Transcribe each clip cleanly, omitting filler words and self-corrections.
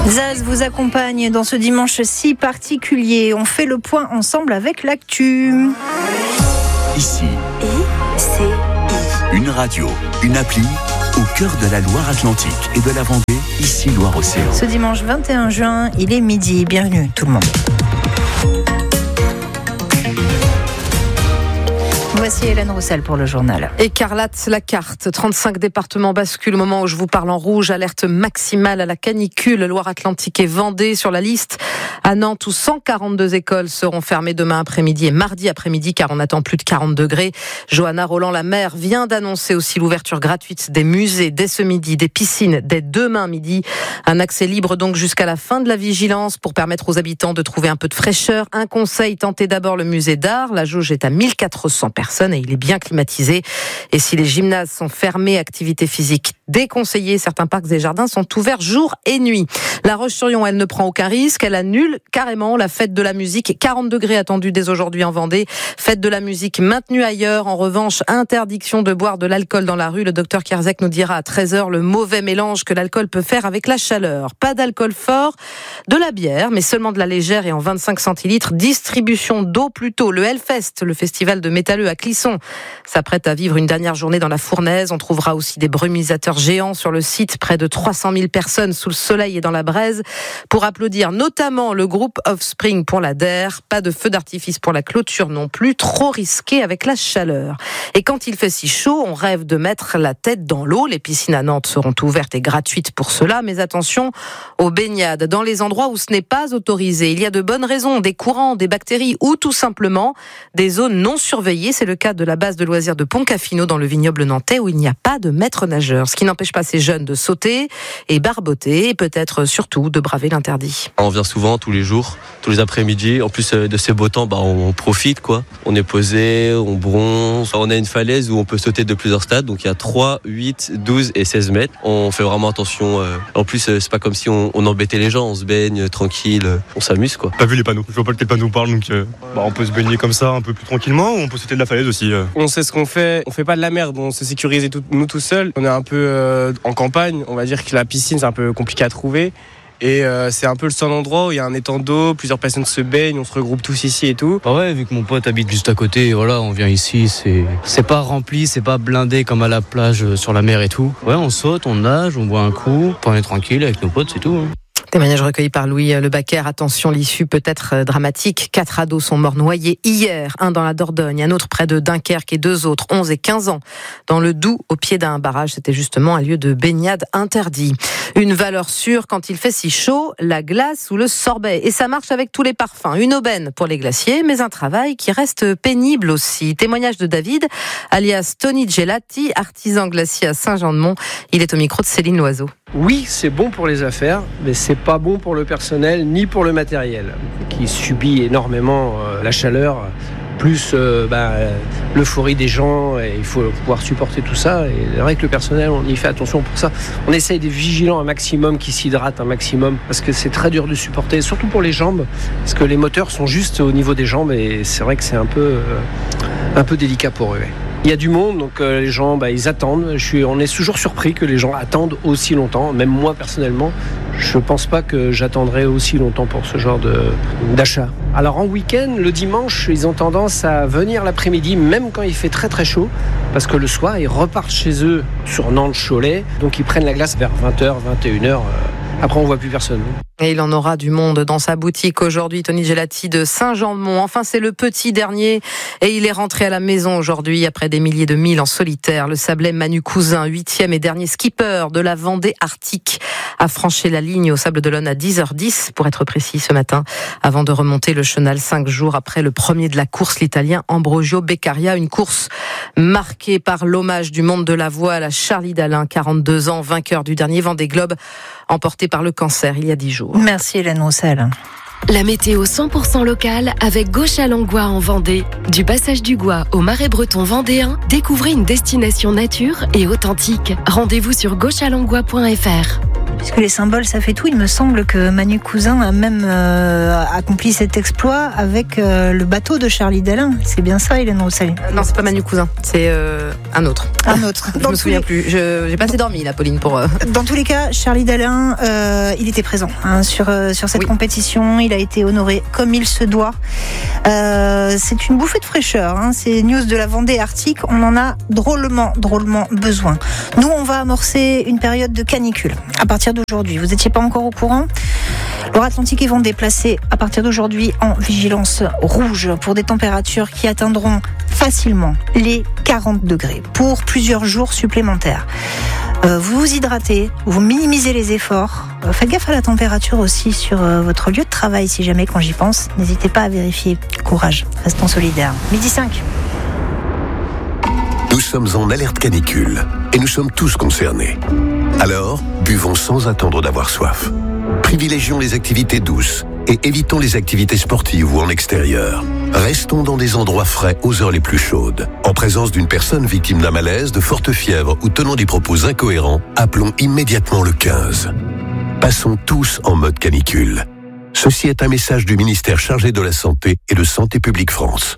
Zaz vous accompagne dans ce dimanche si particulier. On fait le point ensemble avec l'actu. Ici, une radio, une appli au cœur de la Loire-Atlantique et de la Vendée, ici Loire-Océan. Ce dimanche 21 juin, il est midi. Bienvenue tout le monde. Voici Hélène Roussel pour le journal. Écarlate la carte. 35 départements basculent au moment où je vous parle en rouge. Alerte maximale à la canicule. Loire-Atlantique et Vendée sur la liste. À Nantes, où 142 écoles seront fermées demain après-midi et mardi après-midi, car on attend plus de 40 degrés. Johanna Roland, la maire, vient d'annoncer aussi l'ouverture gratuite des musées dès ce midi, des piscines dès demain midi. Un accès libre donc jusqu'à la fin de la vigilance pour permettre aux habitants de trouver un peu de fraîcheur. Un conseil, tentez d'abord le musée d'art. La jauge est à 1400 personnes et il est bien climatisé. Et si les gymnases sont fermés, activité physique déconseillée, certains parcs et jardins sont ouverts jour et nuit. La Roche-sur-Yon, elle ne prend aucun risque. Elle annule carrément la fête de la musique. 40 degrés attendus dès aujourd'hui en Vendée. Fête de la musique maintenue ailleurs. En revanche, interdiction de boire de l'alcool dans la rue. Le docteur Kierzek nous dira à 13h le mauvais mélange que l'alcool peut faire avec la chaleur. Pas d'alcool fort, de la bière, mais seulement de la légère et en 25 centilitres. Distribution d'eau plutôt. Le Hellfest, le festival de métalleux à Clisson, s'apprête à vivre une dernière journée dans la Fournaise. On trouvera aussi des brumisateurs géants sur le site. Près de 300 000 personnes sous le soleil et dans la braise pour applaudir notamment le groupe Offspring pour la DER. Pas de feu d'artifice pour la clôture non plus. Trop risqué avec la chaleur. Et quand il fait si chaud, on rêve de mettre la tête dans l'eau. Les piscines à Nantes seront ouvertes et gratuites pour cela. Mais attention aux baignades dans les endroits où ce n'est pas autorisé. Il y a de bonnes raisons, des courants, des bactéries ou tout simplement des zones non surveillées. C'est le cas de la base de loisirs de Pont-Caffino dans le vignoble nantais où il n'y a pas de maître nageur. Ce qui n'empêche pas ces jeunes de sauter et barboter et peut-être surtout de braver l'interdit. On vient souvent, tous les jours, tous les après-midi. En plus de ces beaux temps, on profite, quoi. On est posé, on bronze. On a une falaise où on peut sauter de plusieurs stades. Donc il y a 3, 8, 12 et 16 mètres. On fait vraiment attention. En plus, c'est pas comme si on embêtait les gens. On se baigne tranquille. On s'amuse, quoi. Pas vu les panneaux. Je vois pas de quel panneau on parle. Donc on peut se baigner comme ça un peu plus tranquillement ou on peut sauter de la falaise aussi. On sait ce qu'on fait. On fait pas de la merde. On se sécurise nous tout seuls. On est un peu en campagne. On va dire que la piscine, c'est un peu compliqué à trouver. Et c'est un peu le seul endroit où il y a un étang d'eau, plusieurs personnes se baignent, on se regroupe tous ici et tout. Bah ouais, vu que mon pote habite juste à côté, voilà, on vient ici, c'est pas rempli, c'est pas blindé comme à la plage sur la mer et tout. Ouais, on saute, on nage, on boit un coup, on est tranquille avec nos potes, c'est tout. Témoignage recueilli par Louis Lebaquer. Attention, l'issue peut être dramatique. 4 ados sont morts noyés hier. Un dans la Dordogne, un autre près de Dunkerque et 2 autres, 11 et 15 ans, dans le Doubs, au pied d'un barrage. C'était justement un lieu de baignade interdit. Une valeur sûre quand il fait si chaud, la glace ou le sorbet. Et ça marche avec tous les parfums. Une aubaine pour les glaciers, mais un travail qui reste pénible aussi. Témoignage de David, alias Tony Gelati, artisan glacier à Saint-Jean-de-Mont. Il est au micro de Céline Loiseau. Oui, c'est bon pour les affaires, mais c'est pas bon pour le personnel ni pour le matériel, qui subit énormément la chaleur, plus l'euphorie des gens, et il faut pouvoir supporter tout ça. Et c'est vrai que le personnel, on y fait attention pour ça. On essaye d'être vigilant un maximum, qui s'hydrate un maximum, parce que c'est très dur de supporter, surtout pour les jambes, parce que les moteurs sont juste au niveau des jambes, et c'est vrai que c'est un peu délicat pour eux. Ouais. Il y a du monde, donc les gens, ils attendent. On est toujours surpris que les gens attendent aussi longtemps. Même moi, personnellement, je ne pense pas que j'attendrai aussi longtemps pour ce genre d'achat. Alors en week-end, le dimanche, ils ont tendance à venir l'après-midi, même quand il fait très très chaud, parce que le soir, ils repartent chez eux sur Nantes-Cholet. Donc ils prennent la glace vers 20h, 21h. Après, on ne voit plus personne. Et il en aura du monde dans sa boutique aujourd'hui, Tony Gelati de Saint-Jean-de-Mont. Enfin, c'est le petit dernier et il est rentré à la maison aujourd'hui après des milliers de milles en solitaire. Le Sablais Manu Cousin, 8e et dernier skipper de la Vendée Arctique, a franchi la ligne au Sable d'Olonne à 10h10 pour être précis ce matin, avant de remonter le chenal 5 jours après le premier de la course, l'Italien Ambrogio Beccaria. Une course marquée par l'hommage du monde de la voile à Charlie Dalin, 42 ans, vainqueur du dernier Vendée Globe, emporté par le cancer il y a 10 jours. Merci Hélène Roussel. La météo 100% locale avec Gauche-à-Langlois en Vendée. Du passage du Gois au Marais breton vendéen, découvrez une destination nature et authentique. Rendez-vous sur gauche-à-langlois.fr. Puisque les symboles, ça fait tout, il me semble que Manu Cousin a même accompli cet exploit avec le bateau de Charlie Dalin. C'est bien ça, Hélène Roussel? Non, c'est pas Manu Cousin. C'est Un autre. Je me souviens plus. J'ai pas assez dormi, là, Pauline, pour. Dans tous les cas, Charlie Dalin, il était présent sur cette compétition. Il a été honoré comme il se doit. C'est une bouffée de fraîcheur. Ces news de la Vendée arctique, on en a drôlement besoin. Nous, on va amorcer une période de canicule à partir d'aujourd'hui. Vous n'étiez pas encore au courant ? Loire-Atlantique et Vendée placés à partir d'aujourd'hui en vigilance rouge pour des températures qui atteindront facilement les 40 degrés pour plusieurs jours supplémentaires. Vous vous hydratez, vous minimisez les efforts. Faites gaffe à la température aussi sur votre lieu de travail si jamais, quand j'y pense. N'hésitez pas à vérifier. Courage, restons solidaires. 12h05. Nous sommes en alerte canicule et nous sommes tous concernés. Alors, buvons sans attendre d'avoir soif. Privilégions les activités douces et évitons les activités sportives ou en extérieur. Restons dans des endroits frais aux heures les plus chaudes. En présence d'une personne victime d'un malaise, de forte fièvre ou tenant des propos incohérents, appelons immédiatement le 15. Passons tous en mode canicule. Ceci est un message du ministère chargé de la Santé et de Santé publique France.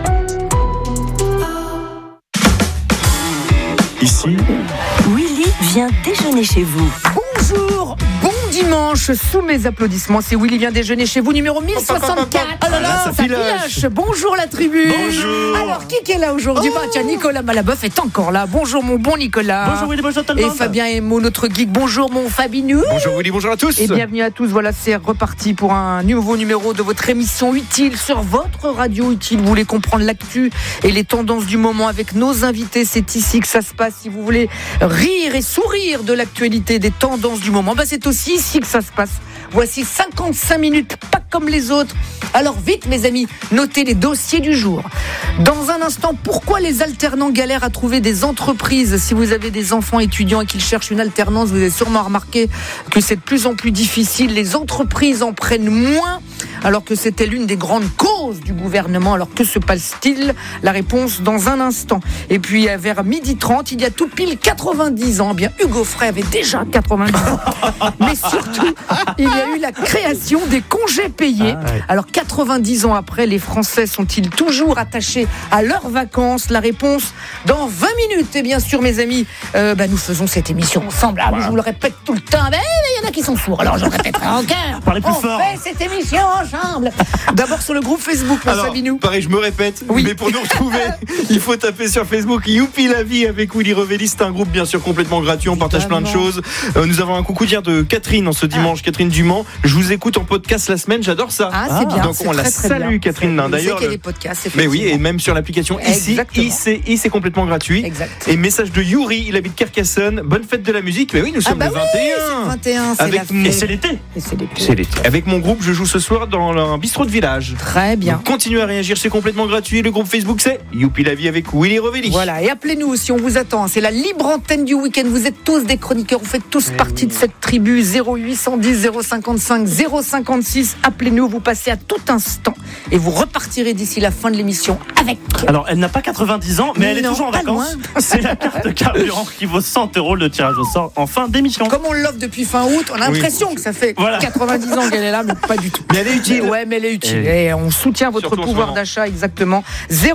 Ici, Willy vient déjeuner chez vous. Bonjour, bon dimanche, sous mes applaudissements, c'est Willy vient déjeuner chez vous, numéro 1064. Oh là là, ça filoche. Bonjour la tribu. Bonjour. Alors, qui est là aujourd'hui? Tiens, Nicolas Malaboeuf est encore là. Bonjour mon bon Nicolas. Bonjour Willy, bonjour tout le monde. Et Fabien Emo, notre geek. Bonjour mon Fabinou. Bonjour Willy, bonjour à tous. Et bienvenue à tous. Voilà, c'est reparti pour un nouveau numéro de votre émission Utile sur votre radio Utile. Vous voulez comprendre l'actu et les tendances du moment avec nos invités. C'est ici que ça se passe. Si vous voulez rire et sourire de l'actualité, des tendances du moment, c'est aussi ici que ça se passe. Voici 55 minutes, pas comme les autres. Alors vite mes amis, notez les dossiers du jour. Dans un instant, pourquoi les alternants galèrent à trouver des entreprises? Si vous avez des enfants étudiants et qu'ils cherchent une alternance, vous avez sûrement remarqué que c'est de plus en plus difficile. Les entreprises en prennent moins, alors que c'était l'une des grandes causes du gouvernement. Alors que se passe-t-il? La réponse dans un instant. Et puis vers 12h30, il y a tout pile 90 ans. Bien, Hugo Frey avait déjà 90 ans. Mais surtout, il y a eu la création des congés payés. Alors 90 ans après, les Français sont-ils toujours attachés à leurs vacances? La réponse dans 20 minutes. Et bien sûr mes amis, nous faisons cette émission ensemble. Je vous le répète tout le temps, mais il y en a qui sont sourds, alors je le répéterai encore. Parlez plus on fort. fait cette émission ensemble. D'abord sur le groupe Facebook, mon Sabinou. Pareil, je me répète, mais pour nous retrouver, il faut taper sur Facebook Youpi la vie avec Willy Revelli. C'est un groupe bien sûr complètement gratuit, on partage plein de choses. Nous avons un coucou de Catherine en ce dimanche, Catherine Dumont. Je vous écoute en podcast la semaine, j'adore ça. C'est bien. Donc on la salue Catherine. D'ailleurs, qu'il y a des podcasts, mais oui, et même sur l'application ici, ICI, c'est complètement gratuit. Exact. Et message de Yuri, il habite Carcassonne. Bonne fête de la musique. Mais oui, nous sommes le 21. C'est le 21, Et c'est l'été. C'est l'été. Avec mon groupe, je joue ce soir dans un bistrot de village. Très bien. Donc, continuez à réagir, c'est complètement gratuit. Le groupe Facebook, c'est Youpi la vie avec Willy Revelli. Voilà, et appelez-nous aussi, on vous attend. C'est la libre antenne du week-end. Vous êtes tous des chroniqueurs, vous faites tous partie de cette tribu. 0810 055 056. Appelez-nous, vous passez à tout instant et vous repartirez d'ici la fin de l'émission avec. Alors, elle n'a pas 90 ans, mais elle est toujours en vacances. C'est la carte carburant qui vaut 100 €. Le tirage au sort en fin d'émission. Comme on l'offre depuis fin août, on a l'impression que ça fait 90 ans qu'elle est là, mais pas du tout. Mais elle est utile. Ouais, mais elle est utile. Et on soutient votre surtout pouvoir d'achat, exactement.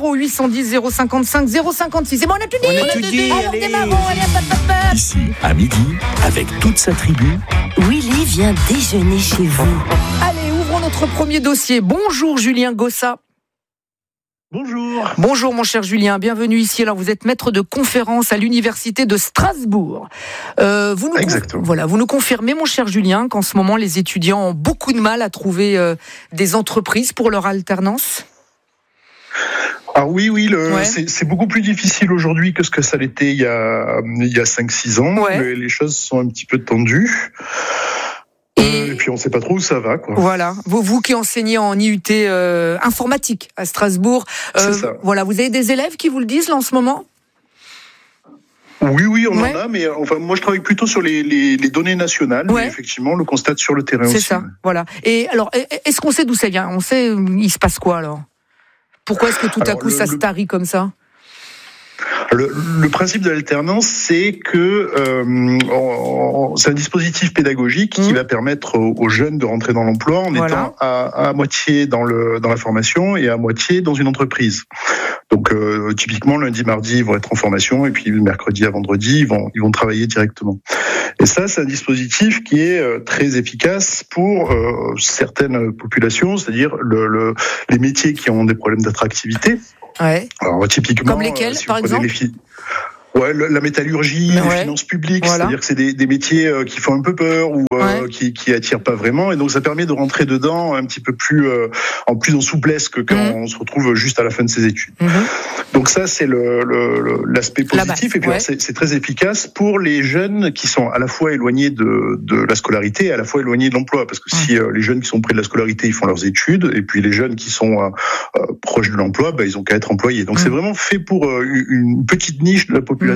0810 055 056. C'est bon, on a tout dit. On a tout dit. Alors démarrons, allez, hop. ici, à midi, avec toute sa tribu. Willy vient déjeuner chez vous. Allez, ouvrons notre premier dossier. Bonjour Julien Gossa. Bonjour. Bonjour mon cher Julien, bienvenue ici. Alors vous êtes maître de conférence à l'université de Strasbourg. Vous nous confirmez mon cher Julien qu'en ce moment les étudiants ont beaucoup de mal à trouver des entreprises pour leur alternance? Alors oui, c'est beaucoup plus difficile aujourd'hui que ce que ça l'était il y a 5-6 ans. Ouais. Les choses sont un petit peu tendues. Et puis on ne sait pas trop où ça va, quoi. Voilà. Vous qui enseignez en IUT informatique à Strasbourg, c'est ça. Voilà, vous avez des élèves qui vous le disent là en ce moment? Oui, on en a, mais moi je travaille plutôt sur les données nationales, mais effectivement on le constate sur le terrain aussi. C'est ça, voilà. Et alors, est-ce qu'on sait d'où ça vient? On sait, il se passe quoi alors? Pourquoi est-ce que tout à coup ça se tarit comme ça? Le principe de l'alternance, c'est que c'est un dispositif pédagogique qui va permettre aux jeunes de rentrer dans l'emploi en étant à moitié dans la formation et à moitié dans une entreprise. Donc typiquement lundi, mardi, ils vont être en formation et puis mercredi à vendredi, ils vont travailler directement. Et ça, c'est un dispositif qui est très efficace pour certaines populations, c'est-à-dire les métiers qui ont des problèmes d'attractivité. Ouais. Alors typiquement, comme lesquels, par exemple la métallurgie, les finances publiques, c'est-à-dire que c'est des métiers qui font un peu peur ou qui attirent pas vraiment, et donc ça permet de rentrer dedans un petit peu plus en souplesse que quand on se retrouve juste à la fin de ses études. Donc ça, c'est l'aspect positif, et puis c'est très efficace pour les jeunes qui sont à la fois éloignés de la scolarité et à la fois éloignés de l'emploi, parce que si les jeunes qui sont près de la scolarité, ils font leurs études, et puis les jeunes qui sont proches de l'emploi, ils ont qu'à être employés. Donc c'est vraiment fait pour une petite niche de la population.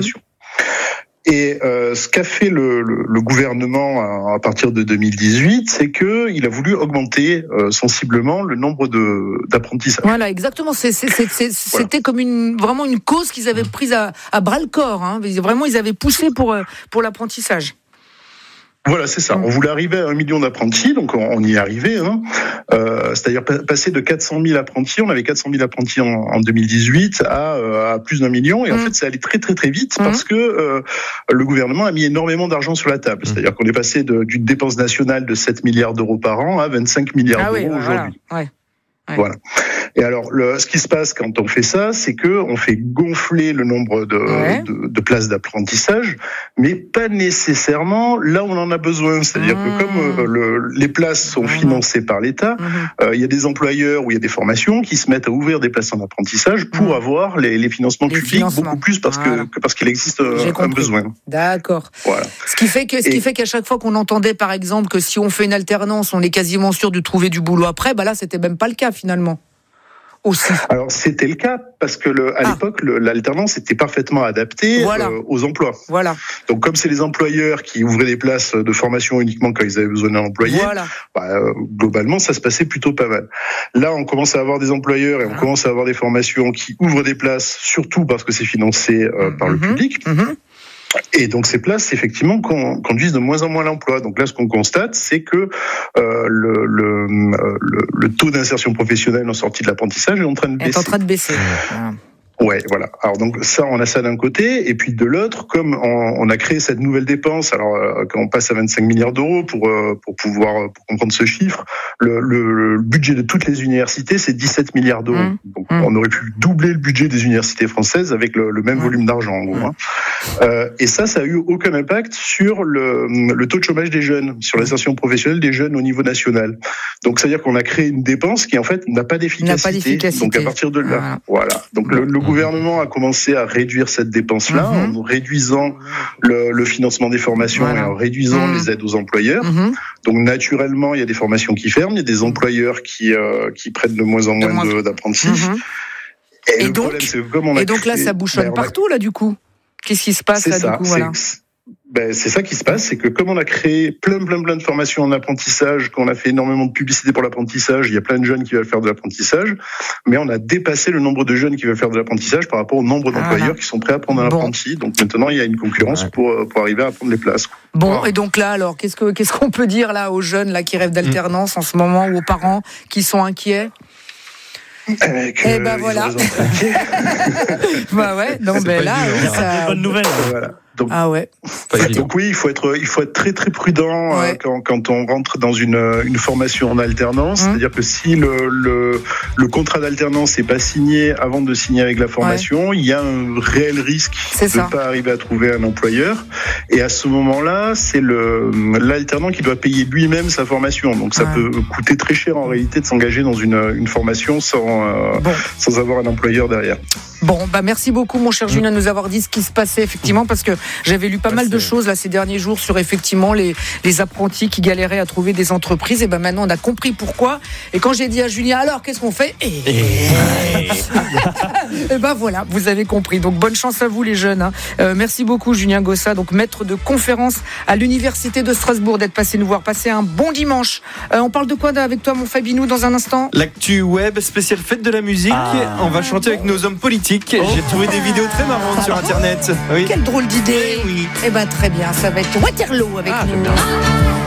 Et ce qu'a fait le gouvernement à partir de 2018, c'est qu'il a voulu augmenter sensiblement le nombre d'apprentissages. Voilà, exactement. C'était comme vraiment une cause qu'ils avaient prise à bras le corps. Hein. Vraiment, ils avaient poussé pour l'apprentissage. Voilà, c'est ça. On voulait arriver à 1 million d'apprentis, donc on y est arrivé. C'est-à-dire passer de 400 000 apprentis, on avait 400 000 apprentis en 2018 à plus d'1 million. Et en fait, ça allait très très très vite parce que le gouvernement a mis énormément d'argent sur la table. C'est-à-dire qu'on est passé d'une dépense nationale de 7 milliards d'euros par an à 25 milliards d'euros aujourd'hui. Voilà. Et alors, ce qui se passe quand on fait ça, c'est que on fait gonfler le nombre de places d'apprentissage, mais pas nécessairement là où on en a besoin. C'est-à-dire que comme les places sont financées par l'État, il y a des employeurs où il y a des formations qui se mettent à ouvrir des places en apprentissage pour avoir les financements publics beaucoup plus parce qu'il existe un besoin. D'accord. Voilà. Ce qui fait qu'à chaque fois qu'on entendait, par exemple, que si on fait une alternance, on est quasiment sûr de trouver du boulot après, là, c'était même pas le cas finalement. Aussi. Alors c'était le cas parce que à l'époque l'alternance était parfaitement adaptée aux emplois. Voilà. Donc comme c'est les employeurs qui ouvraient des places de formation uniquement quand ils avaient besoin d'un employé, globalement ça se passait plutôt pas mal. Là on commence à avoir des employeurs et on commence à avoir des formations qui ouvrent des places, surtout parce que c'est financé par le public. Et donc ces places, effectivement, conduisent de moins en moins à l'emploi. Donc là, ce qu'on constate, c'est que le taux d'insertion professionnelle en sortie de l'apprentissage est en train de baisser. Est en train de baisser. Ouais, voilà. Alors donc ça, on a ça d'un côté, et puis de l'autre, comme on a créé cette nouvelle dépense, alors quand on passe à 25 milliards d'euros pour comprendre ce chiffre, le budget de toutes les universités, c'est 17 milliards d'euros. Donc on aurait pu doubler le budget des universités françaises avec le même volume d'argent, en gros. Et ça a eu aucun impact sur le taux de chômage des jeunes, sur l'insertion professionnelle des jeunes au niveau national. Donc c'est-à-dire qu'on a créé une dépense qui en fait n'a pas d'efficacité. Donc à partir de là, voilà. Donc le gouvernement a commencé à réduire cette dépense-là en réduisant le financement des formations et en réduisant les aides aux employeurs. Donc naturellement, il y a des formations qui ferment, il y a des employeurs qui prennent de moins en moins d'apprentis. Et donc, problème, c'est que comme on a là, ça bouchonne partout, là, du coup. Qu'est-ce qui se passe là, du coup, voilà. C'est ça qui se passe, c'est que comme on a créé plein de formations en apprentissage, qu'on a fait énormément de publicité pour l'apprentissage, il y a plein de jeunes qui veulent faire de l'apprentissage, mais on a dépassé le nombre de jeunes qui veulent faire de l'apprentissage par rapport au nombre d'employeurs qui sont prêts à prendre un apprenti. Donc maintenant, il y a une concurrence pour arriver à prendre les places. Bon, et donc là, alors, qu'est-ce qu'on peut dire là aux jeunes là qui rêvent d'alternance en ce moment, ou aux parents qui sont inquiets? Voilà. Ça bonne nouvelle. Voilà. Donc, ah ouais. Donc oui, il faut être très très prudent quand on rentre dans une formation en alternance. C'est-à-dire que si le contrat d'alternance n'est pas signé avant de signer avec la formation, il y a un réel risque de ne pas arriver à trouver un employeur. Et à ce moment-là, c'est l'alternant qui doit payer lui-même sa formation. Donc ça peut coûter très cher en réalité de s'engager dans une formation sans avoir un employeur derrière. Bon, merci beaucoup mon cher Julien de nous avoir dit ce qui se passait effectivement, parce que j'avais lu pas mal de choses là ces derniers jours sur effectivement les apprentis qui galéraient à trouver des entreprises. Et maintenant on a compris pourquoi. Et quand j'ai dit à Julien alors qu'est-ce qu'on fait, et voilà, vous avez compris. Donc bonne chance à vous les jeunes. Merci beaucoup Julien Gossa, donc maître de conférence à l'université de Strasbourg, d'être passé nous voir. Passez un bon dimanche. On parle de quoi avec toi mon Fabinou dans un instant? L'actu web spéciale fête de la musique. On va chanter avec nos hommes politiques. Atlantique. J'ai trouvé des vidéos très marrantes sur Internet. Oui. Quelle drôle d'idée. Oui. Eh ben très bien, ça va être Waterloo avec nous.